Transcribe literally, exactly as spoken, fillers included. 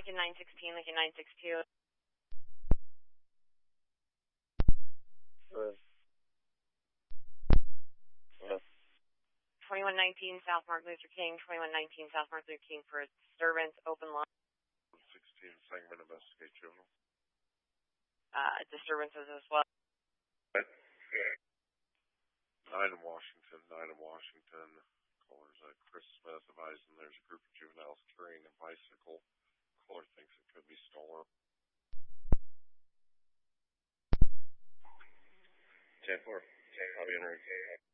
Lincoln nine sixteen, Lincoln nine six two. Uh, uh, twenty-one nineteen South Martin Luther King, twenty-one nineteen South Martin Luther King for disturbance, open line. sixteen, segment investigate juvenile. Uh, disturbances as well. nine in Washington, nine in Washington. Caller's uh, Chris Smith advising there's a group of juveniles carrying a bicycle. Caller thinks it could be stolen. ten four. I'll be in